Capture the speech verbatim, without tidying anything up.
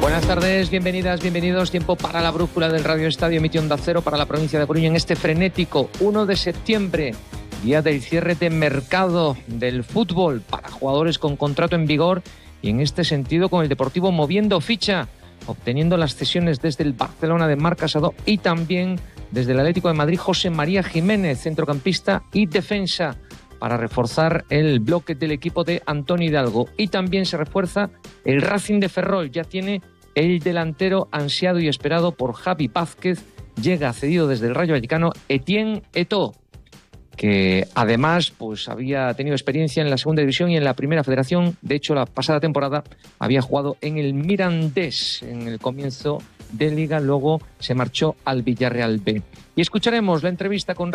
Buenas tardes, bienvenidas, bienvenidos. Tiempo para la brújula del Radio Estadio, emite Onda Cero para la provincia de Coruña en este frenético uno de septiembre, día del cierre de mercado del fútbol para jugadores con contrato en vigor y en este sentido con el Deportivo moviendo ficha, obteniendo las cesiones desde el Barcelona de Marc Casado y también desde el Atlético de Madrid José María Jiménez, centrocampista y defensa, para reforzar el bloque del equipo de Antonio Hidalgo. Y también se refuerza el Racing de Ferrol, ya tiene el delantero ansiado y esperado por Javi Vázquez, llega cedido desde el Rayo Vallecano Etienne Eto'o, que además pues había tenido experiencia en la segunda división y en la primera federación. De hecho, la pasada temporada había jugado en el Mirandés en el comienzo de liga, luego se marchó al Villarreal B. Y escucharemos la entrevista con